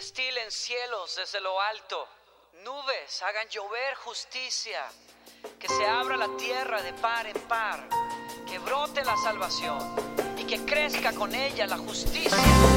destilen cielos desde lo alto, nubes hagan llover justicia, que se abra la tierra de par en par, que brote la salvación y que crezca con ella la justicia.